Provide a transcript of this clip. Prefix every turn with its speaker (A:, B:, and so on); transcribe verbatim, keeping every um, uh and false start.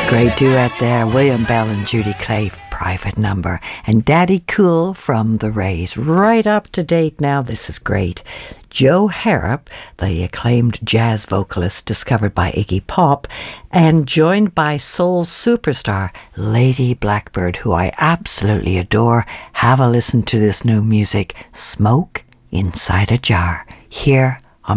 A: Great duet there. William Bell and Judy Clave, Private Number. And Daddy Cool from The Rays. Right up to date now. This is great. Joe Harrop, the acclaimed jazz vocalist discovered by Iggy Pop, and joined by soul superstar Lady Blackbird, who I absolutely adore. Have a listen to this new music, Smoke Inside a Jar. Here